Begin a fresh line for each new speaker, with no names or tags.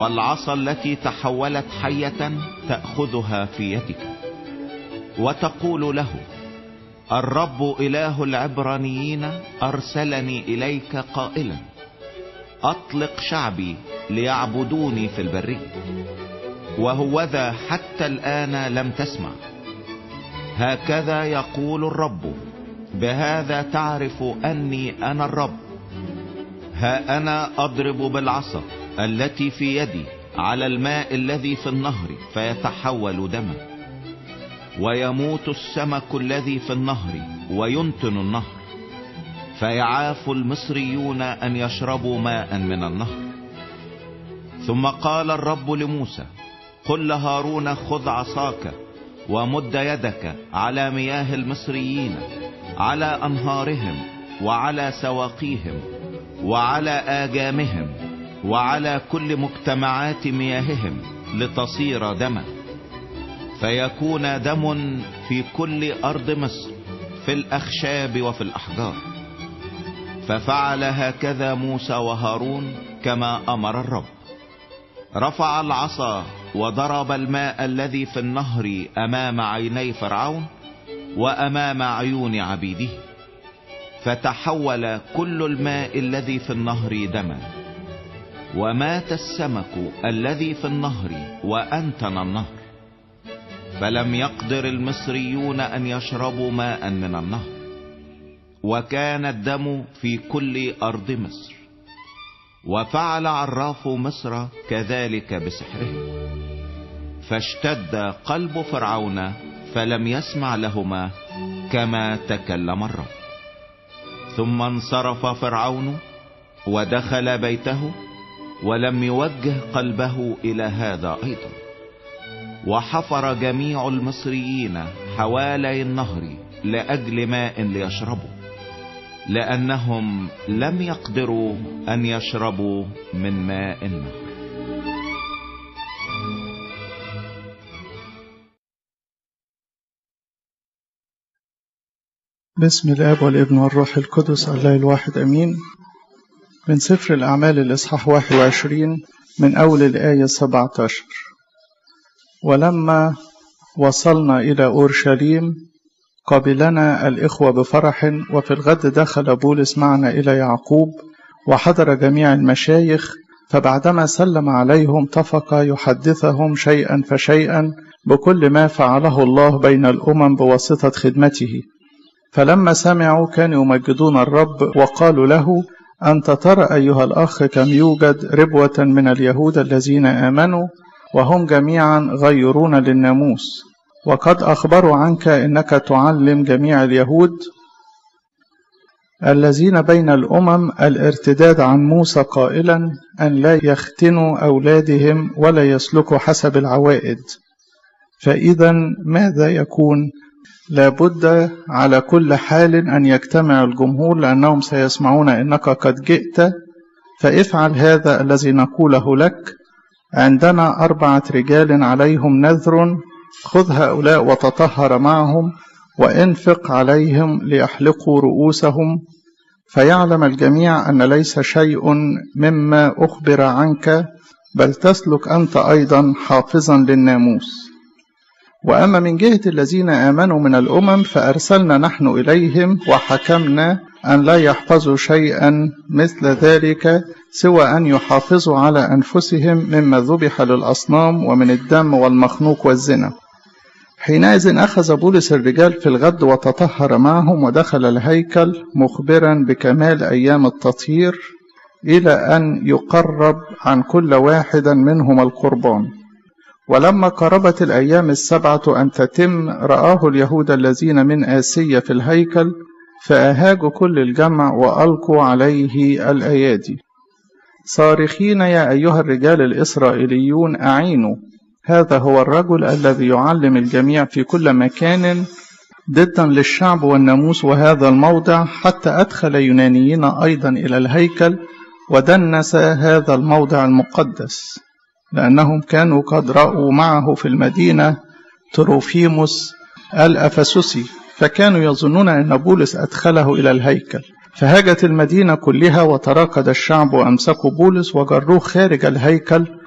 والعصا التي تحولت حية تأخذها في يدك، وتقول له: الرب إله العبرانيين أرسلني إليك قائلا: أطلق شعبي ليعبدوني في البرية، وهوذا حتى الآن لم تسمع. هكذا يقول الرب: بهذا تعرف أني أنا الرب. ها أنا أضرب بالعصا التي في يدي على الماء الذي في النهر فيتحول دما، ويموت السمك الذي في النهر وينتن النهر، فيعاف المصريون أن يشربوا ماء من النهر. ثم قال الرب لموسى: قل لهارون: خذ عصاك ومد يدك على مياه المصريين، على أنهارهم وعلى سواقيهم وعلى آجامهم وعلى كل مجتمعات مياههم، لتصير دما، فيكون دم في كل أرض مصر، في الأخشاب وفي الأحجار. ففعل هكذا موسى وهارون كما أمر الرب. رفع العصا وضرب الماء الذي في النهر أمام عيني فرعون وأمام عيون عبيده، فتحول كل الماء الذي في النهر دما، ومات السمك الذي في النهر وأنتن النهر، فلم يقدر المصريون أن يشربوا ماء من النهر، وكان الدم في كل أرض مصر. وفعل عراف مصر كذلك بسحره، فاشتد قلب فرعون فلم يسمع لهما كما تكلم الرب. ثم انصرف فرعون ودخل بيته، ولم يوجه قلبه إلى هذا أيضا. وحفر جميع المصريين حوالي النهر لأجل ماء ليشربوا، لأنهم لم يقدروا أن يشربوا من ماء النهر.
بسم الآب والابن والروح القدس الله الواحد أمين. من سفر الأعمال الإصحاح 21 من أول الآية 17. ولما وصلنا إلى أورشليم قابلنا الإخوة بفرح، وفي الغد دخل بولس معنا إلى يعقوب، وحضر جميع المشايخ، فبعدما سلم عليهم طفق يحدثهم شيئا فشيئا بكل ما فعله الله بين الأمم بواسطة خدمته. فلما سمعوا كانوا يمجدون الرب، وقالوا له: أنت ترى أيها الأخ كم يوجد ربوة من اليهود الذين آمنوا، وهم جميعا غيرون للناموس، وقد أخبروا عنك إنك تعلم جميع اليهود الذين بين الأمم الارتداد عن موسى، قائلا أن لا يختنوا أولادهم ولا يسلكوا حسب العوائد. فإذا ماذا يكون؟ لابد على كل حال أن يجتمع الجمهور، لأنهم سيسمعون إنك قد جئت. فافعل هذا الذي نقوله لك. عندنا 4 رجال عليهم نذر، خذ هؤلاء وتطهر معهم، وانفق عليهم ليحلقوا رؤوسهم، فيعلم الجميع أن ليس شيء مما أخبر عنك، بل تسلك أنت أيضا حافظا للناموس. وأما من جهة الذين آمنوا من الأمم فأرسلنا نحن إليهم، وحكمنا أن لا يحفظوا شيئا مثل ذلك، سوى أن يحافظوا على أنفسهم مما ذبح للأصنام ومن الدم والمخنوق والزنا. حينئذ أخذ بولس الرجال في الغد وتطهر معهم، ودخل الهيكل مخبرا بكمال أيام التطهير، إلى أن يقرب عن كل واحد منهم القربان. ولما قربت الأيام 7 أن تتم، رآه اليهود الذين من آسيا في الهيكل، فأهاجوا كل الجمع وألقوا عليه الأيادي، صارخين: يا أيها الرجال الإسرائيليون أعينوا، هذا هو الرجل الذي يعلم الجميع في كل مكان ضدا للشعب والناموس وهذا الموضع، حتى أدخل يونانيين أيضا إلى الهيكل ودنس هذا الموضع المقدس، لأنهم كانوا قد رأوا معه في المدينة تروفيموس الأفسسي، فكانوا يظنون أن بولس أدخله إلى الهيكل. فهاجت المدينة كلها وتراقد الشعب وأمسكوا بولس وجروه خارج الهيكل،